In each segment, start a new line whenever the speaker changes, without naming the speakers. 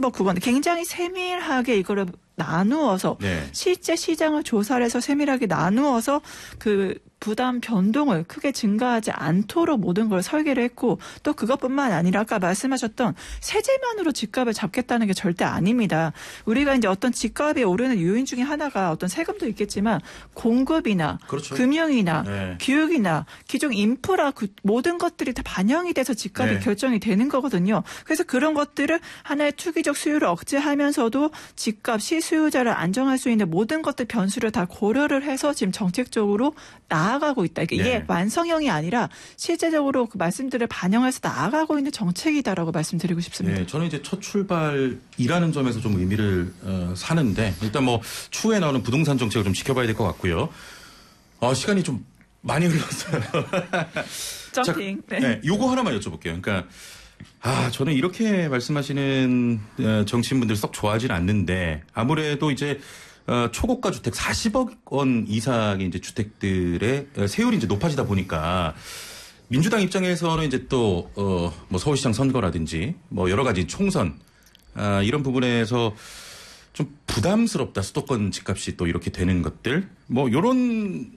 3억 9건 굉장히 세밀하게 이거를 나누어서
네.
실제 시장을 조사를 해서 세밀하게 나누어서 그 부담 변동을 크게 증가하지 않도록 모든 걸 설계를 했고 또 그것뿐만 아니라 아까 말씀하셨던 세제만으로 집값을 잡겠다는 게 절대 아닙니다. 우리가 이제 어떤 집값이 오르는 요인 중에 하나가 어떤 세금도 있겠지만 공급이나
그렇죠.
금융이나
네.
교육이나 기존 인프라 모든 것들이 다 반영이 돼서 집값이
네.
결정이 되는 거거든요. 그래서 그런 것들을 하나의 투기적 수요를 억제하면서도 집값 시수요자를 안정할 수 있는 모든 것들 변수를 다 고려를 해서 지금 정책적으로 나아가고 있다. 이게
네.
완성형이 아니라 실제적으로 그 말씀들을 반영해서 나아가고 있는 정책이다라고 말씀드리고 싶습니다.
네, 저는 이제 첫 출발이라는 점에서 좀 의미를 사는데 일단 뭐 추후에 나오는 부동산 정책을 좀 지켜봐야 될 것 같고요. 시간이 좀 많이 흘렀어요.
점핑.
자, 네, 요거 하나만 여쭤볼게요. 그러니까 저는 이렇게 말씀하시는 정치인분들 썩 좋아하진 않는데 아무래도 이제 초고가 주택 40억 원 이상의 이제 주택들의 세율이 이제 높아지다 보니까 민주당 입장에서는 이제 또 뭐 서울시장 선거라든지 뭐 여러 가지 총선 이런 부분에서 좀 부담스럽다. 수도권 집값이 또 이렇게 되는 것들 뭐 요런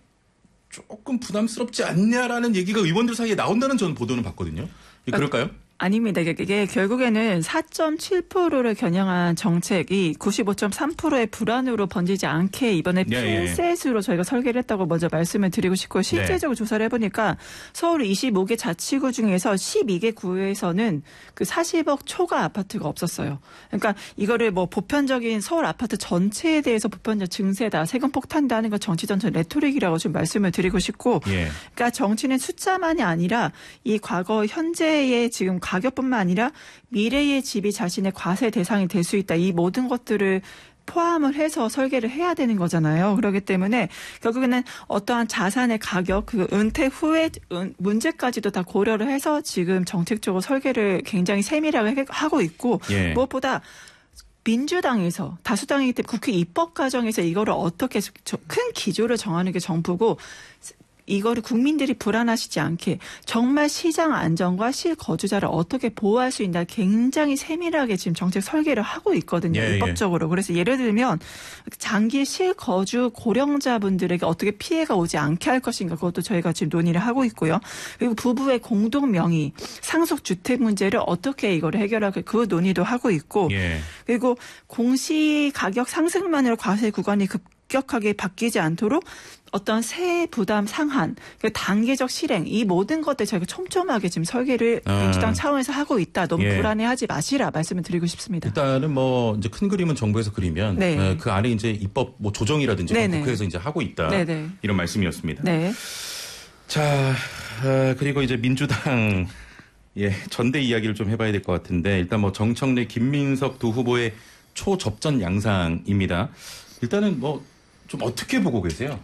조금 부담스럽지 않냐라는 얘기가 의원들 사이에 나온다는 전 보도는 봤거든요. 그럴까요?
아닙니다. 이게 결국에는 4.7%를 겨냥한 정책이 95.3%의 불안으로 번지지 않게 이번에 핀셋으로 저희가 설계를 했다고 먼저 말씀을 드리고 싶고 실제적으로 조사를 해보니까 서울 25개 자치구 중에서 12개 구에서는 그 40억 초과 아파트가 없었어요. 그러니까 이거를 뭐 보편적인 서울 아파트 전체에 대해서 보편적 증세다, 세금 폭탄이다 하는 건 정치 전체 레토릭이라고 좀 말씀을 드리고 싶고 그러니까 정치는 숫자만이 아니라 이 과거 현재의 지금 가격뿐만 아니라 미래의 집이 자신의 과세 대상이 될 수 있다. 이 모든 것들을 포함을 해서 설계를 해야 되는 거잖아요. 그렇기 때문에 결국에는 어떠한 자산의 가격, 그 은퇴 후의 문제까지도 다 고려를 해서 지금 정책적으로 설계를 굉장히 세밀하게 하고 있고 무엇보다 민주당에서 다수당이기 때문에 국회 입법 과정에서 이거를 어떻게 큰 기조를 정하는 게 정부고 이거를 국민들이 불안하시지 않게 정말 시장 안정과 실거주자를 어떻게 보호할 수 있나 굉장히 세밀하게 지금 정책 설계를 하고 있거든요. 입법적으로. 그래서 예를 들면 장기 실거주 고령자분들에게 어떻게 피해가 오지 않게 할 것인가 그것도 저희가 지금 논의를 하고 있고요. 그리고 부부의 공동 명의 상속주택 문제를 어떻게 이거를 해결하고 그 논의도 하고 있고 그리고 공시 가격 상승만으로 과세 구간이 급격하게 바뀌지 않도록 어떤 세 부담 상한, 단계적 실행 이 모든 것들 저희가 촘촘하게 지금 설계를 민주당 차원에서 하고 있다. 너무 불안해하지 마시라 말씀을 드리고 싶습니다.
일단은 뭐 이제 큰 그림은 정부에서 그리면 그 안에 이제 입법 뭐 조정이라든지 국회에서 이제 하고 있다. 이런 말씀이었습니다. 자, 그리고 이제 민주당 전대 이야기를 좀 해봐야 될 것 같은데 일단 뭐 정청래 김민석 두 후보의 초접전 양상입니다. 일단은 뭐 좀 어떻게 보고 계세요?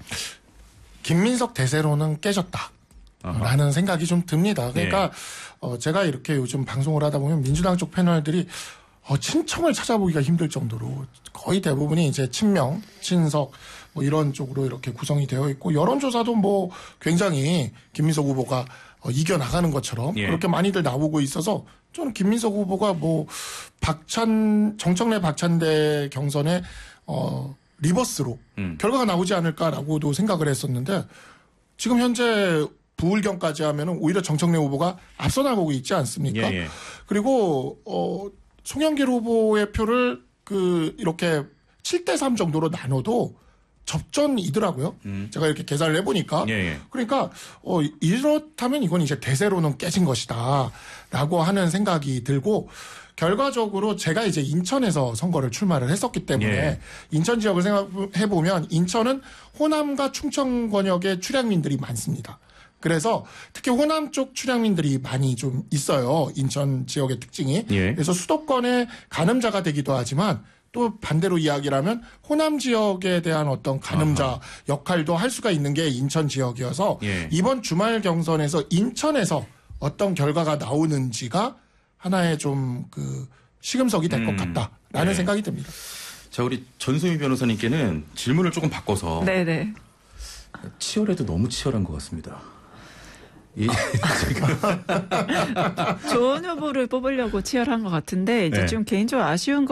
김민석 대세로는 깨졌다라는 생각이 좀 듭니다. 그러니까 제가 이렇게 요즘 방송을 하다 보면 민주당 쪽 패널들이 친청을 찾아보기가 힘들 정도로 거의 대부분이 이제 친명, 친석 뭐 이런 쪽으로 이렇게 구성이 되어 있고 여론조사도 뭐 굉장히 김민석 후보가 이겨나가는 것처럼 그렇게 많이들 나오고 있어서 저는 김민석 후보가 뭐 정청래 박찬대 경선에 리버스로 결과가 나오지 않을까라고도 생각을 했었는데 지금 현재 부울경까지 하면은 오히려 정청래 후보가 앞서 나가고 있지 않습니까? 그리고 송영길 후보의 표를 이렇게 7대3 정도로 나눠도 접전이더라고요. 제가 이렇게 계산을 해보니까. 그러니까 이렇다면 이건 이제 대세로는 깨진 것이다라고 하는 생각이 들고 결과적으로 제가 이제 인천에서 선거를 출마를 했었기 때문에 인천 지역을 생각해보면 인천은 호남과 충청 권역의 출향민들이 많습니다. 그래서 특히 호남 쪽 출향민들이 많이 좀 있어요. 인천 지역의 특징이. 그래서 수도권의 가늠자가 되기도 하지만 또 반대로 이야기를 하면 호남 지역에 대한 어떤 가늠자 역할도 할 수가 있는 게 인천 지역이어서 이번 주말 경선에서 인천에서 어떤 결과가 나오는지가 하나의 좀 시금석이 될 것 같다라는 생각이 듭니다.
자, 우리 전소미 변호사님께는 질문을 조금 바꿔서 치열해도 너무 치열한 것 같습니다.
좋은 후보를 뽑으려고 치열한 것 같은데 이제 좀 개인적으로 아쉬운 거